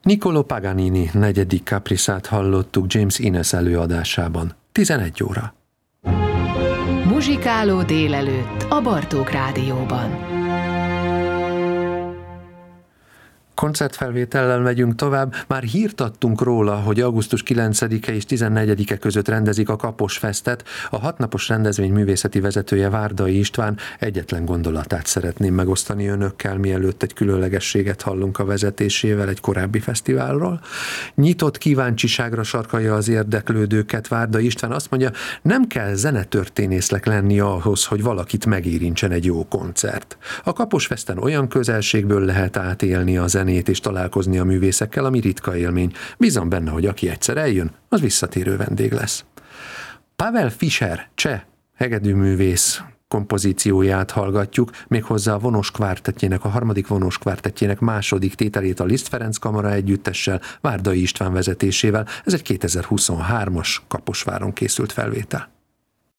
Niccolò Paganini negyedik Capricát hallottuk James Innes előadásában. 11 óra. Muzsikáló délelőtt a Bartók Rádióban. Koncertfelvétellel megyünk tovább. Már hírt adtunk róla, hogy augusztus 9-e és 14-e között rendezik a Kaposfestet. A 6 napos rendezvény művészeti vezetője Várdai István. Egyetlen gondolatát szeretném megosztani önökkel, mielőtt egy különlegességet hallunk a vezetésével egy korábbi fesztiválról. Nyitott kíváncsiságra sarkalja az érdeklődőket Várdai István. Azt mondja, nem kell zenetörténésznek lenni ahhoz, hogy valakit megérintsen egy jó koncert. A Kaposfesten olyan közelségből lehet átélni a zenét és találkozni a művészekkel, ami ritka élmény. Bízom benne, hogy aki egyszer eljön, az visszatérő vendég lesz. Pavel Fischer, cseh hegedűművész kompozícióját hallgatjuk, méghozzá a Vonós kvártettjének, a harmadik Vonós kvártettjének második tételét a Liszt Ferenc Kamara együttessel, Várdai István vezetésével. Ez egy 2023-as Kaposváron készült felvétel.